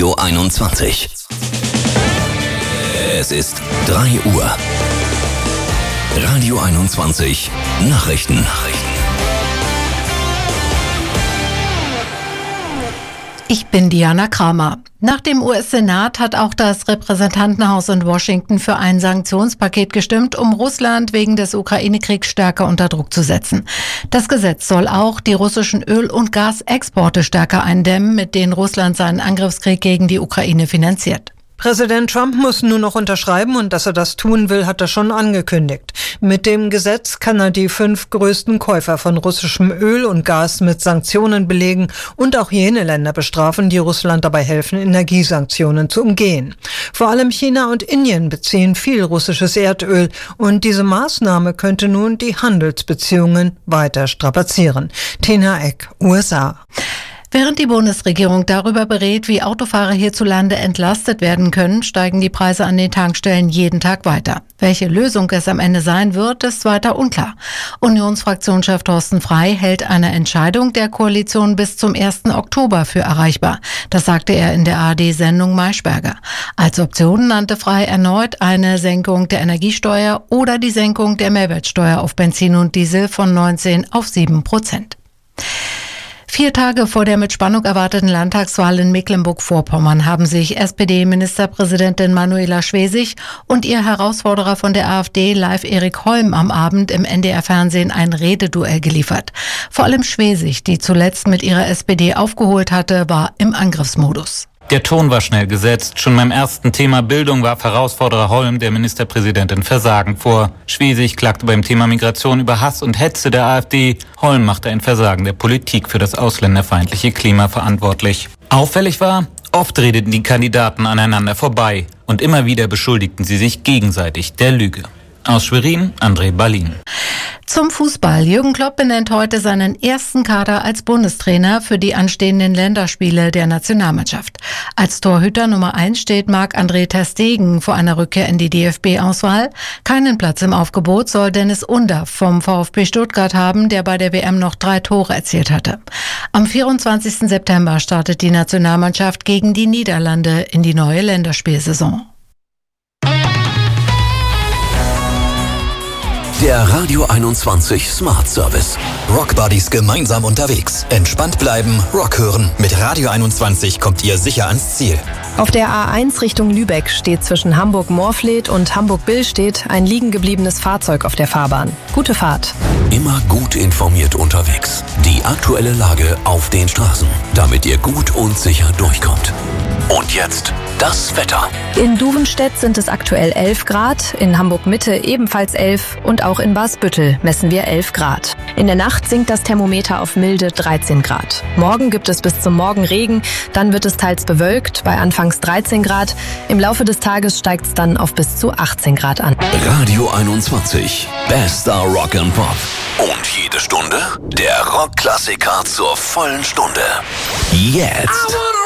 Radio 21. Es ist 3 Uhr. Radio 21 Nachrichten. Ich bin Diana Kramer. Nach dem US-Senat hat auch das Repräsentantenhaus in Washington für ein Sanktionspaket gestimmt, um Russland wegen des Ukraine-Kriegs stärker unter Druck zu setzen. Das Gesetz soll auch die russischen Öl- und Gasexporte stärker eindämmen, mit denen Russland seinen Angriffskrieg gegen die Ukraine finanziert. Präsident Trump muss nur noch unterschreiben und dass er das tun will, hat er schon angekündigt. Mit dem Gesetz kann er die 5 größten Käufer von russischem Öl und Gas mit Sanktionen belegen und auch jene Länder bestrafen, die Russland dabei helfen, Energiesanktionen zu umgehen. Vor allem China und Indien beziehen viel russisches Erdöl und diese Maßnahme könnte nun die Handelsbeziehungen weiter strapazieren. Tina Eck, USA. Während die Bundesregierung darüber berät, wie Autofahrer hierzulande entlastet werden können, steigen die Preise an den Tankstellen jeden Tag weiter. Welche Lösung es am Ende sein wird, ist weiter unklar. Unionsfraktionschef Thorsten Frey hält eine Entscheidung der Koalition bis zum 1. Oktober für erreichbar. Das sagte er in der ARD-Sendung Maischberger. Als Option nannte Frey erneut eine Senkung der Energiesteuer oder die Senkung der Mehrwertsteuer auf Benzin und Diesel von 19% auf 7%. 4 Tage vor der mit Spannung erwarteten Landtagswahl in Mecklenburg-Vorpommern haben sich SPD-Ministerpräsidentin Manuela Schwesig und ihr Herausforderer von der AfD, Live Erik Holm, am Abend im NDR-Fernsehen ein Rededuell geliefert. Vor allem Schwesig, die zuletzt mit ihrer SPD aufgeholt hatte, war im Angriffsmodus. Der Ton war schnell gesetzt. Schon beim ersten Thema Bildung warf Herausforderer Holm der Ministerpräsidentin Versagen vor. Schwesig klagte beim Thema Migration über Hass und Hetze der AfD. Holm machte ein Versagen der Politik für das ausländerfeindliche Klima verantwortlich. Auffällig war, oft redeten die Kandidaten aneinander vorbei und immer wieder beschuldigten sie sich gegenseitig der Lüge. Aus Schwerin, André Ballin. Zum Fußball. Jürgen Klopp benennt heute seinen ersten Kader als Bundestrainer für die anstehenden Länderspiele der Nationalmannschaft. Als Torhüter Nummer 1 steht Marc-André ter Stegen vor einer Rückkehr in die DFB-Auswahl. Keinen Platz im Aufgebot soll Dennis Undaff vom VfB Stuttgart haben, der bei der WM noch 3 Tore erzielt hatte. Am 24. September startet die Nationalmannschaft gegen die Niederlande in die neue Länderspielsaison. Der Radio 21 Smart Service. Rock Buddies gemeinsam unterwegs. Entspannt bleiben, Rock hören. Mit Radio 21 kommt ihr sicher ans Ziel. Auf der A1 Richtung Lübeck steht zwischen Hamburg-Morfleet und Hamburg-Billstedt ein liegen gebliebenes Fahrzeug auf der Fahrbahn. Gute Fahrt. Immer gut informiert unterwegs. Die aktuelle Lage auf den Straßen, damit ihr gut und sicher durchkommt. Und jetzt das Wetter. In Duvenstedt sind es aktuell 11 Grad, in Hamburg-Mitte ebenfalls 11 und auch in Basbüttel messen wir 11 Grad. In der Nacht sinkt das Thermometer auf milde 13 Grad. Morgen gibt es bis zum Morgen Regen, dann wird es teils bewölkt bei anfangs 13 Grad. Im Laufe des Tages steigt es dann auf bis zu 18 Grad an. Radio 21, bester Rock and Pop. Und jede Stunde der Rockklassiker zur vollen Stunde. Jetzt.